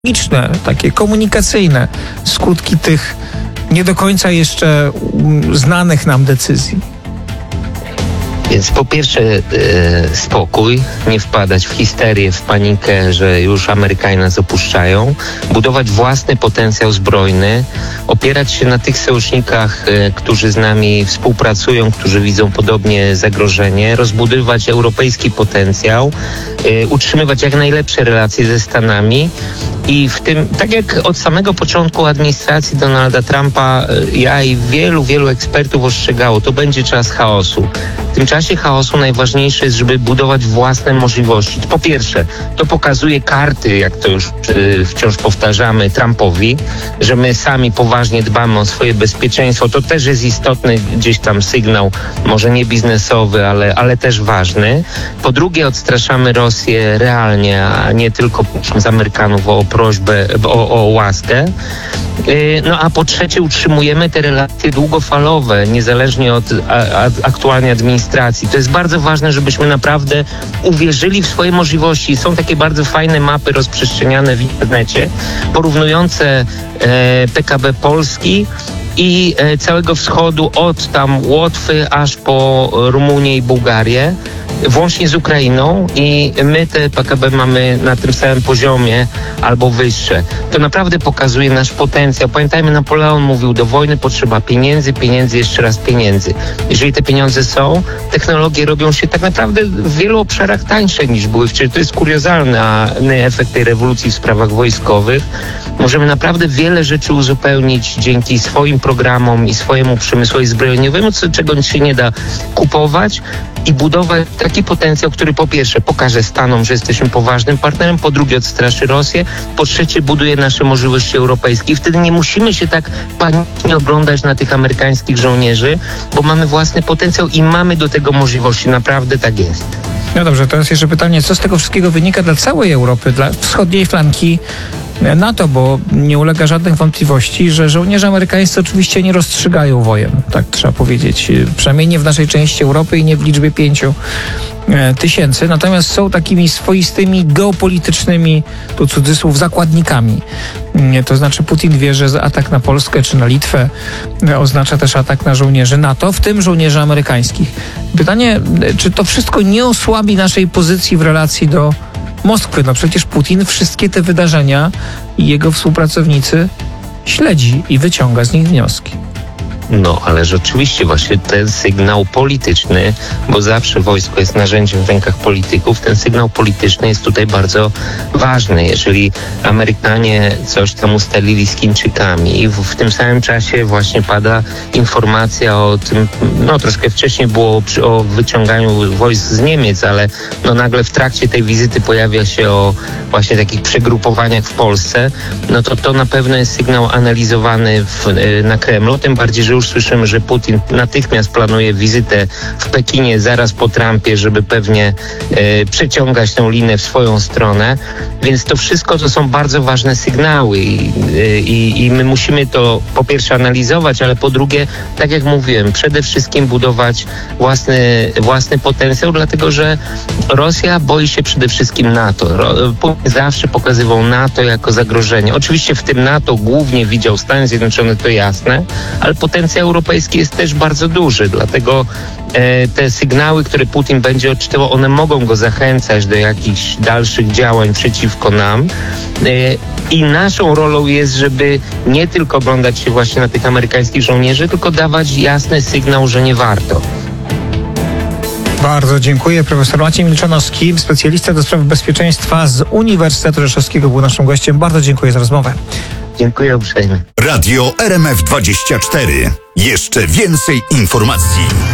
Liczne, takie komunikacyjne skutki tych nie do końca jeszcze znanych nam decyzji? Więc po pierwsze spokój, nie wpadać w histerię, w panikę, że już Amerykanie nas opuszczają, budować własny potencjał zbrojny, opierać się na tych sojusznikach, którzy z nami współpracują, którzy widzą podobnie zagrożenie, rozbudowywać europejski potencjał, utrzymywać jak najlepsze relacje ze Stanami i w tym, tak jak od samego początku administracji Donalda Trumpa, ja i wielu ekspertów ostrzegało, to będzie czas chaosu. W tym czasie chaosu najważniejsze jest, żeby budować własne możliwości. Po pierwsze, to pokazuje karty, jak to już wciąż powtarzamy, Trumpowi, że my sami poważnie dbamy o swoje bezpieczeństwo. To też jest istotny gdzieś tam sygnał, może nie biznesowy, ale też ważny. Po drugie, odstraszamy Rosję realnie, a nie tylko z Amerykanów o prośbę, o łaskę. No a po trzecie, utrzymujemy te relacje długofalowe, niezależnie od aktualnej administracji. To jest bardzo ważne, żebyśmy naprawdę uwierzyli w swoje możliwości. Są takie bardzo fajne mapy rozprzestrzeniane w internecie, porównujące PKB Polski i całego wschodu, od tam Łotwy aż po Rumunię i Bułgarię, włącznie z Ukrainą, i my te PKB mamy na tym samym poziomie albo wyższe. To naprawdę pokazuje nasz potencjał. Pamiętajmy, Napoleon mówił, do wojny potrzeba pieniędzy, jeszcze raz pieniędzy. Jeżeli te pieniądze są, technologie robią się tak naprawdę w wielu obszarach tańsze niż były wcześniej. To jest kuriozalny efekt tej rewolucji w sprawach wojskowych. Możemy naprawdę wiele rzeczy uzupełnić dzięki swoim programom i swojemu przemysłowi zbrojeniowemu, czego się nie da kupować, i budować taki potencjał, który po pierwsze pokaże Stanom, że jesteśmy poważnym partnerem, po drugie odstraszy Rosję, po trzecie buduje nasze możliwości europejskie. I wtedy nie musimy się tak panicznie oglądać na tych amerykańskich żołnierzy, bo mamy własny potencjał i mamy do tego możliwości. Naprawdę tak jest. No dobrze, teraz jeszcze pytanie, co z tego wszystkiego wynika dla całej Europy, dla wschodniej flanki NATO, bo nie ulega żadnych wątpliwości, że żołnierze amerykańscy oczywiście nie rozstrzygają wojen, tak trzeba powiedzieć. Przynajmniej nie w naszej części Europy i nie w liczbie 5,000. Natomiast są takimi swoistymi geopolitycznymi, tu cudzysłów, zakładnikami. To znaczy Putin wie, że atak na Polskę czy na Litwę oznacza też atak na żołnierzy NATO, w tym żołnierzy amerykańskich. Pytanie, czy to wszystko nie osłabi naszej pozycji w relacji do Moskwy? No przecież Putin wszystkie te wydarzenia i jego współpracownicy śledzi i wyciąga z nich wnioski. No, ale rzeczywiście właśnie ten sygnał polityczny, bo zawsze wojsko jest narzędziem w rękach polityków, ten sygnał polityczny jest tutaj bardzo ważny. Jeżeli Amerykanie coś tam ustalili z Chińczykami i w tym samym czasie właśnie pada informacja o tym, no troszkę wcześniej było o wyciąganiu wojsk z Niemiec, ale no nagle w trakcie tej wizyty pojawia się o właśnie takich przegrupowaniach w Polsce, no to na pewno jest sygnał analizowany na Kremlu, tym bardziej, że już słyszymy, że Putin natychmiast planuje wizytę w Pekinie zaraz po Trumpie, żeby pewnie przeciągać tę linę w swoją stronę. Więc to wszystko to są bardzo ważne sygnały i my musimy to po pierwsze analizować, ale po drugie, tak jak mówiłem, przede wszystkim budować własny potencjał, dlatego że Rosja boi się przede wszystkim NATO. Putin zawsze pokazywał NATO jako zagrożenie. Oczywiście w tym NATO głównie widział Stany Zjednoczone, to jasne, ale potencjał europejski jest też bardzo duży, dlatego te sygnały, które Putin będzie odczytywał, one mogą go zachęcać do jakichś dalszych działań przeciwko nam. I naszą rolą jest, żeby nie tylko oglądać się właśnie na tych amerykańskich żołnierzy, tylko dawać jasny sygnał, że nie warto. Bardzo dziękuję. Profesor Maciej Milczanowski, specjalista do spraw bezpieczeństwa z Uniwersytetu Rzeszowskiego, był naszym gościem. Bardzo dziękuję za rozmowę. Dziękuję uprzejmie. Radio RMF24. Jeszcze więcej informacji.